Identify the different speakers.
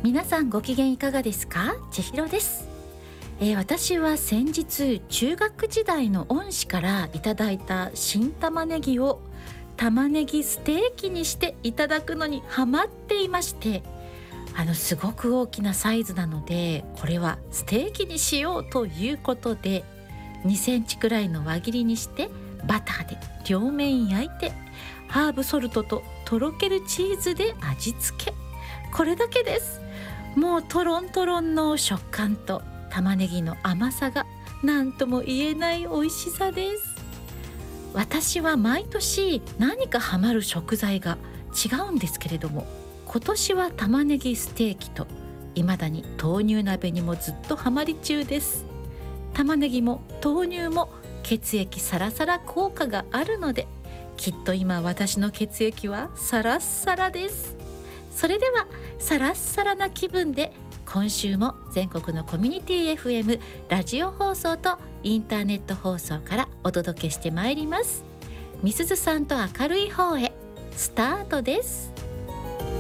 Speaker 1: 皆さんご機嫌いかがですか？千尋です。私は先日中学時代の恩師からいただいた新玉ねぎを玉ねぎステーキにしていただくのにハマっていまして、すごく大きなサイズなので、これはステーキにしようということで2センチくらいの輪切りにしてバターで両面焼いて、ハーブソルトととろけるチーズで味付け。これだけです。もうトロントロンの食感と玉ねぎの甘さが何とも言えない美味しさです。私は毎年何かハマる食材が違うんですけれども、今年は玉ねぎステーキと、未だに豆乳鍋にもずっとハマり中です。玉ねぎも豆乳も血液サラサラ効果があるので、きっと今私の血液はサラッサラです。それではサラッサラな気分で今週も全国のコミュニティ FM ラジオ放送とインターネット放送からお届けしてまいります。みすずさんと明るい方へ、スタートです。